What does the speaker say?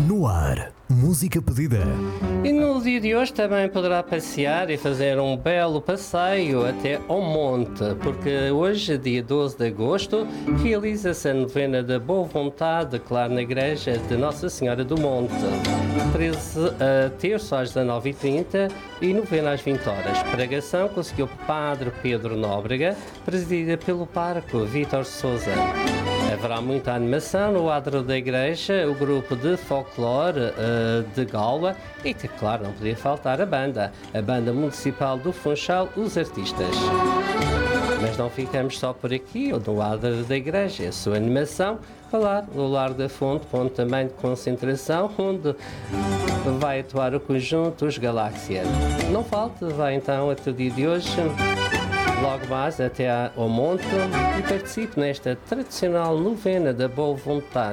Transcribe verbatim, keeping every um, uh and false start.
No ar, música pedida. E no dia de hoje também poderá passear e fazer um belo passeio até ao monte, porque hoje, dia doze de agosto, realiza-se a novena da Boa Vontade, claro, na igreja de Nossa Senhora do Monte. treze a terço às dezanove e trinta e novena às vinte horas. Pregação com o senhor Padre Pedro Nóbrega, presidida pelo pároco Vítor Sousa. Haverá muita animação no adro da igreja, o grupo de folclore uh, de Galva e, claro, não podia faltar a banda, a banda municipal do Funchal, os artistas. Mas não ficamos só por aqui, ou no adro da igreja, a sua animação, falar o Lar da Fonte, ponto também de concentração, onde vai atuar o conjunto Os Galáxia. Não falte, vai então até o dia de hoje, logo mais até ao monte, e participe nesta tradicional novena da Boa Vontade.